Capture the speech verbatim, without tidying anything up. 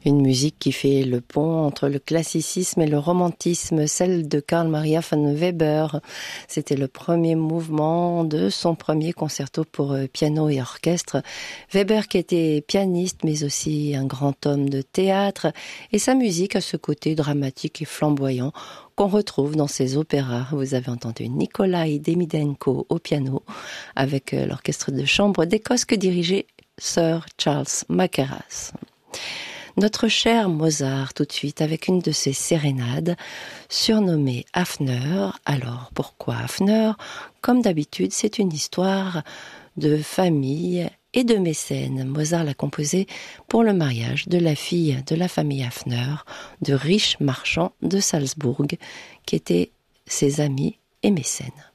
Une musique qui fait le pont entre le classicisme et le romantisme, celle de Carl Maria von Weber. C'était le premier mouvement de son premier concerto pour piano et orchestre. Weber qui était pianiste mais aussi un grand homme de théâtre, et sa musique a ce côté dramatique et flamboyant qu'on retrouve dans ses opéras. Vous avez entendu Nikolai Demidenko au piano avec l'orchestre de chambre d'Écosse que dirigeait Sir Charles Mackerras. Notre cher Mozart, tout de suite, avec une de ses sérénades, surnommée Hafner. Alors, pourquoi Hafner ? Comme d'habitude, c'est une histoire de famille et de mécènes. Mozart l'a composée pour le mariage de la fille de la famille Hafner, de riches marchands de Salzbourg, qui étaient ses amis et mécènes.